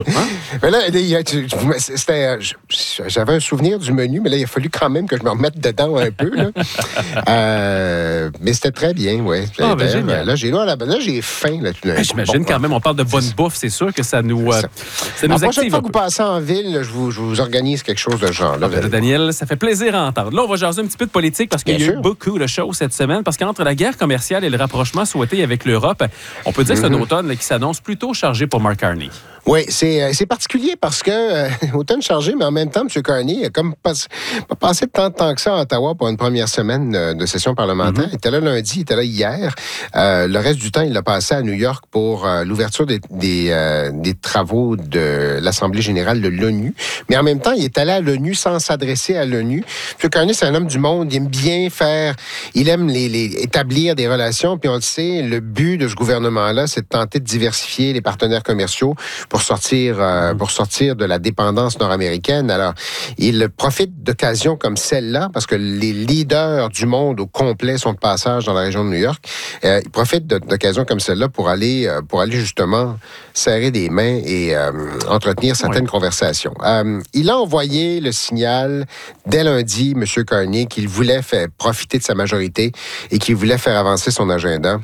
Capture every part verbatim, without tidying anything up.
Hein? Mais là, il y a- tu- tu- c'était, j'avais un souvenir du menu, mais là, il a fallu quand même que je me remette dedans un peu. Là. Euh, mais c'était très bien, oui. Ah, ben, génial. Là, j'ai, là, là, j'ai faim. Là, tout d'un Ben, coup. j'imagine Bon, quand même, on parle de bonne bouffe, c'est sûr que ça nous, euh, ça. ça nous La prochaine active. fois un que vous peu. passez en ville, là, je, vous, je vous organise quelque chose de ce genre. Là, Ah, ben, Daniel, ça fait plaisir à entendre. Là, on va jaser un petit peu de politique parce qu'il Bien y a sûr. eu beaucoup de choses cette semaine. Parce qu'entre la guerre commerciale et le rapprochement souhaité avec l'Europe, on peut dire que c'est un automne là, qui s'annonce plutôt chargé pour Mark Carney. Oui, c'est, c'est particulier parce que, euh, autant de chargé, mais en même temps, M. Carney a comme pas, pas passé tant de temps que ça à Ottawa pour une première semaine de, de session parlementaire. Mm-hmm. Il était là lundi, il était là hier. Euh, le reste du temps, il l'a passé à New York pour euh, l'ouverture des, des, euh, des travaux de l'Assemblée générale de l'ONU. Mais en même temps, il est allé à l'ONU sans s'adresser à l'ONU. M. Carney, c'est un homme du monde. Il aime bien faire... Il aime les, les, établir des relations. Puis on le sait, le but de ce gouvernement-là, c'est de tenter de diversifier les partenaires commerciaux pour sortir, euh, pour sortir de la dépendance nord-américaine. Alors, il profite d'occasions comme celle-là, parce que les leaders du monde au complet sont de passage dans la région de New York. Euh, il profite d'occasions comme celle-là pour aller, euh, pour aller justement serrer des mains et euh, entretenir certaines oui. conversations. Euh, il a envoyé le signal dès lundi, M. Carney, qu'il voulait faire profiter de sa majorité et qu'il voulait faire avancer son agenda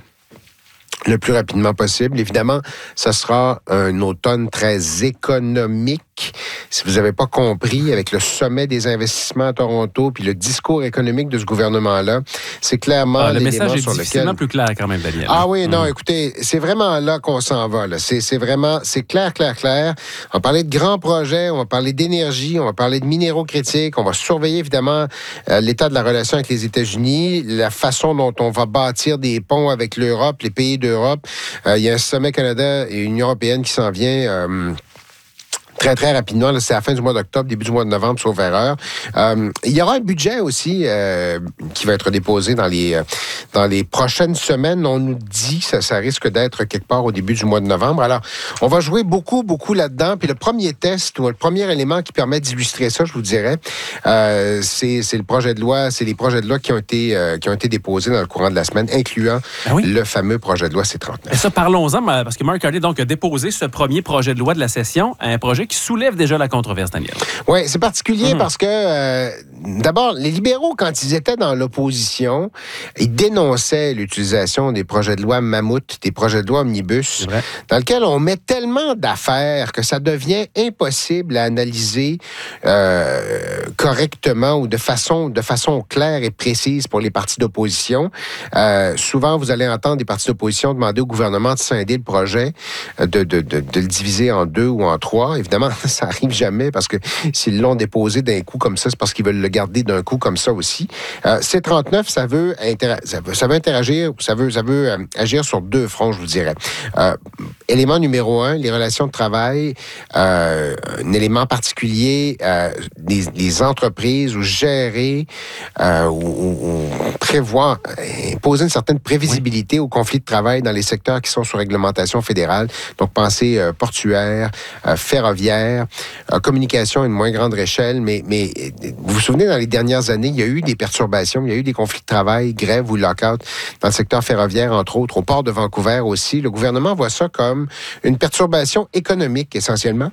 le plus rapidement possible. Évidemment, ce sera un automne très économique. Si vous n'avez pas compris, avec le sommet des investissements à Toronto puis le discours économique de ce gouvernement-là, c'est clairement ah, le l'élément message est sur difficilement lequel... plus clair quand même, Daniel. Ah oui, non, mmh. écoutez, c'est vraiment là qu'on s'en va. Là. C'est, c'est vraiment, c'est clair, clair, clair. On va parler de grands projets, on va parler d'énergie, on va parler de minéraux critiques, on va surveiller évidemment euh, l'état de la relation avec les États-Unis, la façon dont on va bâtir des ponts avec l'Europe, les pays d'Europe. Euh, il y a un sommet Canada et Union européenne qui s'en vient... Euh, Très, très rapidement. Là, c'est à la fin du mois d'octobre, début du mois de novembre, sauf erreur. Euh, il y aura un budget aussi euh, qui va être déposé dans les euh, dans les prochaines semaines. On nous dit que ça, ça risque d'être quelque part au début du mois de novembre. Alors, on va jouer beaucoup, beaucoup là-dedans. Puis le premier test ou le premier élément qui permet d'illustrer ça, je vous dirais, euh, c'est, c'est le projet de loi, c'est les projets de loi qui ont été euh, qui ont été déposés dans le courant de la semaine, incluant ah oui? le fameux projet de loi C trente-neuf. Et ça, parlons-en, parce que Mark Carney donc a déposé ce premier projet de loi de la session, un projet qui soulève déjà la controverse, Daniel. Oui, c'est particulier mmh. parce que, euh, d'abord, les libéraux, quand ils étaient dans l'opposition, ils dénonçaient l'utilisation des projets de loi mammouth, des projets de loi omnibus, dans lesquels on met tellement d'affaires que ça devient impossible à analyser euh, correctement ou de façon, de façon claire et précise pour les partis d'opposition. Euh, souvent, vous allez entendre des partis d'opposition demander au gouvernement de scinder le projet, de, de, de, de le diviser en deux ou en trois. Évidemment, ça arrive jamais parce que s'ils l'ont déposé d'un coup comme ça, c'est parce qu'ils veulent le garder d'un coup comme ça aussi. Euh, C trente-neuf, ça veut, intéra- ça veut, ça veut interagir, ça veut, ça veut euh, agir sur deux fronts, je vous dirais. Euh, élément numéro un, les relations de travail. Euh, un élément particulier, euh, les, les entreprises ou gérer euh, ou, ou, ou prévoir, imposer une certaine prévisibilité oui. au conflit de travail dans les secteurs qui sont sous réglementation fédérale. Donc, pensez euh, portuaire, euh, ferroviaire, euh, communication à une moins grande échelle, mais, mais vous vous souvenez, dans les dernières années, il y a eu des perturbations, il y a eu des conflits de travail, grève ou lockout dans le secteur ferroviaire, entre autres, au port de Vancouver aussi. Le gouvernement voit ça comme une perturbation économique, essentiellement.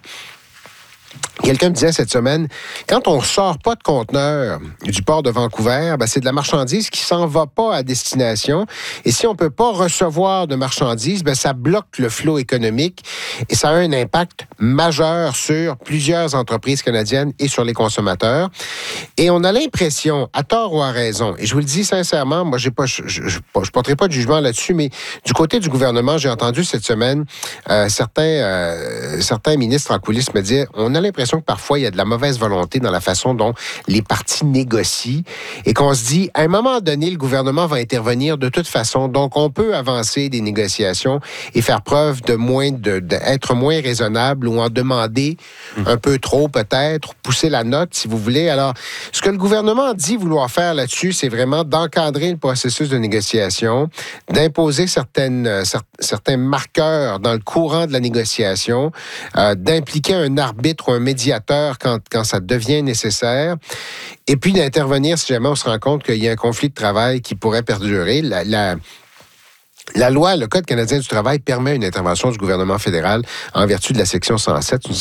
Quelqu'un me disait cette semaine, quand on ne sort pas de conteneur du port de Vancouver, ben c'est de la marchandise qui s'en va pas à destination. Et si on ne peut pas recevoir de marchandises, ben ça bloque le flot économique et ça a un impact majeur sur plusieurs entreprises canadiennes et sur les consommateurs. Et on a l'impression, à tort ou à raison, et je vous le dis sincèrement, moi, j'ai pas, je ne porterai pas de jugement là-dessus, mais du côté du gouvernement, j'ai entendu cette semaine euh, certains, euh, certains ministres en coulisses me dire, on a l'impression que parfois, il y a de la mauvaise volonté dans la façon dont les partis négocient et qu'on se dit, à un moment donné, le gouvernement va intervenir de toute façon. Donc, on peut avancer des négociations et faire preuve de moins, de, d'être moins raisonnable ou en demander mmh. un peu trop, peut-être, pousser la note, si vous voulez. Alors, ce que le gouvernement dit vouloir faire là-dessus, c'est vraiment d'encadrer le processus de négociation, d'imposer certaines, euh, certains marqueurs dans le courant de la négociation, euh, d'impliquer un arbitre ou un médiateur quand, quand ça devient nécessaire, et puis d'intervenir si jamais on se rend compte qu'il y a un conflit de travail qui pourrait perdurer. La, la, La loi, le Code canadien du travail permet une intervention du gouvernement fédéral en vertu de la section cent sept, une